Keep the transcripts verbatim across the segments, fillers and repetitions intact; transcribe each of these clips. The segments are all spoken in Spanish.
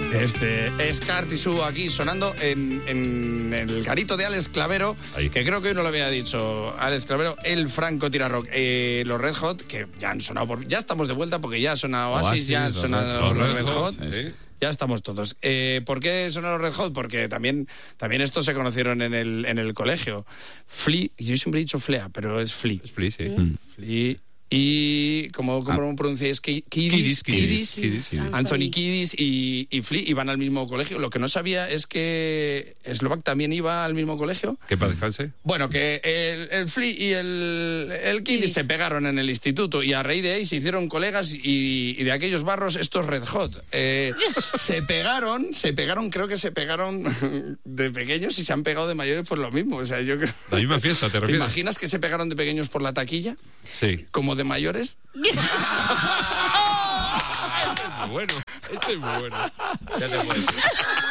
Este es Cartisú aquí sonando en, en el garito de Alex Clavero, Ahí. que creo que hoy no lo había dicho Alex Clavero, el Franco Tirarrock. Eh, los Red Hot, que ya han sonado, por, ya estamos de vuelta porque ya ha sonado Oasis, Oasis ya han sonado los Red, Red Hot. Hot sí. Ya estamos todos. Eh, ¿Por qué sonaron Red Hot? Porque también, también estos se conocieron en el, en el colegio. Flea, yo siempre he dicho Flea, pero es Flea. Es Flea, sí. Mm. Flea. Y, ¿cómo, cómo ah. pronunciáis? Kiddis, Kiddis, Kiddis, Anthony Kiddis y, y Flea iban al mismo colegio. Lo que no sabía es que Slovak también iba al mismo colegio. ¿Qué para descanse? Bueno, que el, el Flea y el, el Kiddis se pegaron en el instituto y a raíz de ahí se hicieron colegas y, y de aquellos barros estos Red Hot. Eh, se pegaron, se pegaron, creo que se pegaron de pequeños y se han pegado de mayores por lo mismo. O sea, yo creo... La misma fiesta, ¿te refieres? ¿Te imaginas que se pegaron de pequeños por la taquilla? Sí. Como de mayores. Este es muy bueno, este es muy bueno. Ya te puedes ir.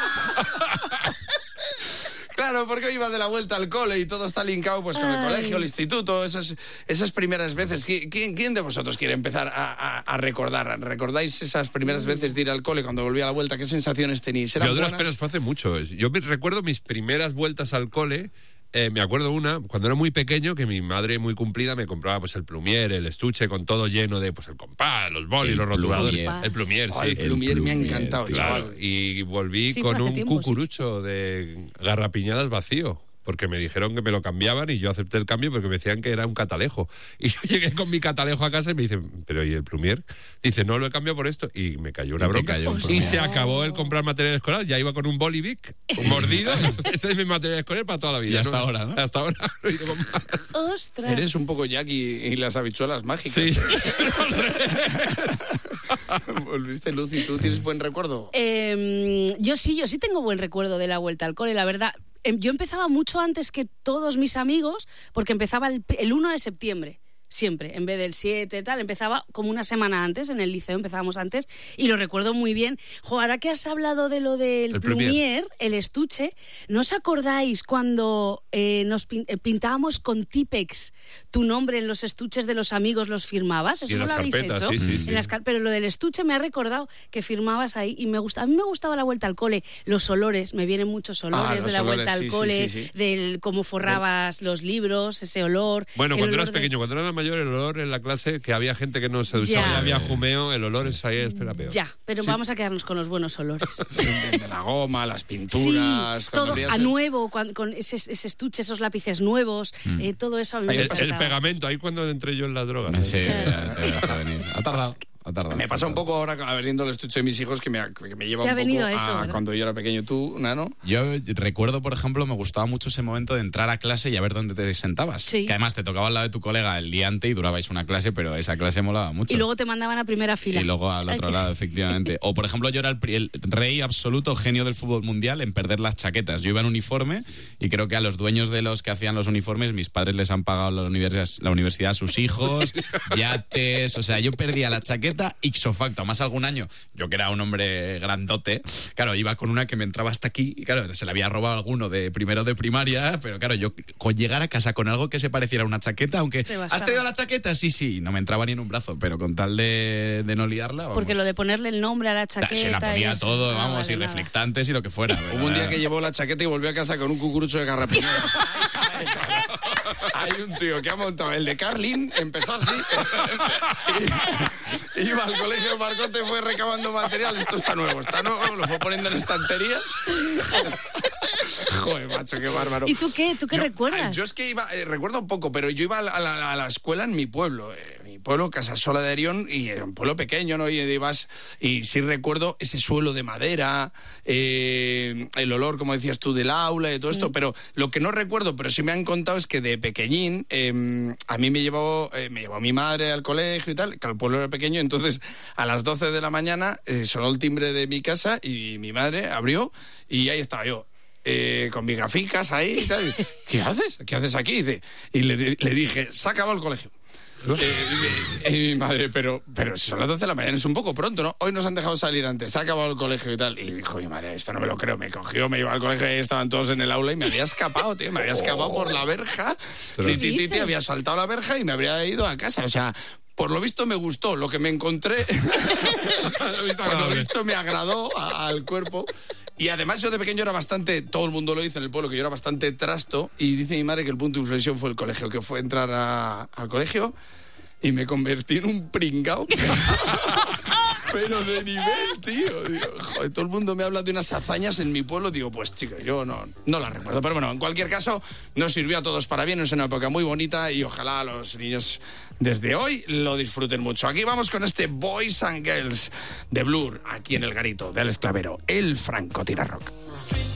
Claro, porque iba de la vuelta al cole y todo está linkado pues con Ay. el colegio, el instituto, esas, esas primeras veces. ¿Quién, ¿Quién de vosotros quiere empezar a, a, a recordar? ¿Recordáis esas primeras veces de ir al cole cuando volvía a la vuelta? ¿Qué sensaciones tenéis? Yo de las penas fue hace mucho. Yo me recuerdo mis primeras vueltas al cole. Eh, me acuerdo una, cuando era muy pequeño, que mi madre muy cumplida me compraba pues el plumier, el estuche con todo lleno de pues el compás, los bolis, los rotuladores. El plumier, sí. Oh, el plumier, el plumier me ha encantado. Claro, y volví sí, con un tiempo, cucurucho sí. de garrapiñadas vacío. Porque me dijeron que me lo cambiaban y yo acepté el cambio porque me decían que era un catalejo. Y yo llegué con mi catalejo a casa y me dicen, ¿pero y el plumier? Dice, no, lo he cambiado por esto. Y me cayó una bronca. Cayó un y se acabó el comprar material escolar. Ya iba con un bolivic, un mordido. Ese es mi material escolar para toda la vida. Y hasta ¿no? ahora, ¿no? Hasta ahora no he ido con más. ¡Ostras! Eres un poco Jack y, y las habichuelas mágicas. Sí. Volviste, Lucy, ¿tú tienes buen recuerdo? Eh, yo sí, yo sí tengo buen recuerdo de la vuelta al cole, la verdad. Yo empezaba mucho antes que todos mis amigos, porque empezaba el, el uno de septiembre. Siempre, en vez del siete, tal, empezaba como una semana antes, en el liceo empezábamos antes, y lo recuerdo muy bien. Jo, ahora que has hablado de lo del el plumier, plumier, el estuche, ¿no os acordáis cuando eh, nos pin- eh, pintábamos con Tipex tu nombre en los estuches de los amigos, los firmabas? ¿Eso lo habéis carpetas, hecho? Sí, sí, sí. En las car- pero lo del estuche me ha recordado que firmabas ahí, y me gusta. A mí me gustaba la vuelta al cole, los olores, me vienen muchos olores ah, de la olores, vuelta al sí, cole, sí, sí, sí. del cómo forrabas los libros, ese olor. Bueno, cuando eras de... pequeño, cuando eras mayor, el olor en la clase, que había gente que no se duchaba y había jumeo, el olor es ahí, espera peor. Ya, pero sí. Vamos a quedarnos con los buenos olores. De la goma, las pinturas. Sí, todo a nuevo, cuando, con ese, ese estuche, esos lápices nuevos, mm. eh, todo eso. A mí me el, el pegamento, ahí cuando entré yo en las drogas. Sí, ya te deja venir. Ha tardado. Me pasa un poco ahora abriendo el estuche de mis hijos que me, que me lleva un poco a, eso, a cuando yo era pequeño. ¿Tú, Nano? Yo recuerdo, por ejemplo, me gustaba mucho ese momento de entrar a clase y a ver dónde te sentabas. Sí. Que además te tocaba al lado de tu colega el día antes y durabais una clase, pero esa clase molaba mucho. Y luego te mandaban a primera fila. Y luego al otro Ay, lado, sí. efectivamente. O, por ejemplo, yo era el, el rey absoluto, genio del fútbol mundial en perder las chaquetas. Yo iba en uniforme y creo que a los dueños de los que hacían los uniformes, mis padres les han pagado la universidad, la universidad a sus hijos, yates... O sea, yo perdía la chaqueta ipso facto. Más algún año, yo que era un hombre grandote, claro, iba con una que me entraba hasta aquí y claro, se le había robado alguno de primero de primaria, pero claro, yo con llegar a casa con algo que se pareciera a una chaqueta, aunque ¿has traído la chaqueta? Sí, sí, no me entraba ni en un brazo, pero con tal de, de no liarla, vamos. Porque lo de ponerle el nombre a la chaqueta... Se la ponía todo, vamos, vale, y nada. Reflectantes y lo que fuera. Hubo un día que llevó la chaqueta y volvió a casa con un cucurucho de garrapiñadas. Hay un tío que ha montado el de Carlin, empezó así, y, iba al colegio de Marcote, fue recabando material, esto está nuevo, está nuevo, lo fue poniendo en estanterías. Joder, macho, qué bárbaro. ¿Y tú qué? ¿Tú qué yo, recuerdas? Yo es que iba, eh, recuerdo un poco, pero yo iba a la, a la, a la escuela en mi pueblo, eh, mi pueblo, Casasola de Arión, y era un pueblo pequeño, ¿no? Y ibas, y sí recuerdo ese suelo de madera, eh, el olor, como decías tú, del aula y todo esto, mm. pero lo que no recuerdo, pero sí me han contado es que de pequeñín, eh, a mí me llevó, eh, me llevó mi madre al colegio y tal, que el pueblo era pequeño, entonces a las doce de la mañana eh, sonó el timbre de mi casa y mi madre abrió y ahí estaba yo. Eh, con mis gaficas ahí y tal. ¿Qué haces? ¿Qué haces aquí? Dice, y le, le dije, se ha acabado el colegio. Eh, y, y mi madre, pero, pero si son las doce de la mañana, es un poco pronto, ¿no? Hoy nos han dejado salir antes, se ha acabado el colegio y tal. Y dijo, mi madre, esto no me lo creo. Me cogió, me llevó al colegio y estaban todos en el aula y me había escapado, tío. Me había escapado por la verja. Titi, titi, había saltado la verja y me habría ido a casa. O sea, Por lo visto me gustó, lo que me encontré, por lo visto me agradó a, al cuerpo. Y además yo de pequeño era bastante, todo el mundo lo dice en el pueblo, que yo era bastante trasto, y dice mi madre que el punto de inflexión fue el colegio, que fue entrar a, al colegio y me convertí en un pringao. Pero de nivel, tío. Digo, joder, todo el mundo me habla de unas hazañas en mi pueblo. Digo, pues chico, yo no, no las recuerdo. Pero bueno, en cualquier caso, nos sirvió a todos para bien. Es una época muy bonita y ojalá los niños desde hoy lo disfruten mucho. Aquí vamos con este Boys and Girls de Blur, aquí en el garito del Esclavero, el francotirador rock.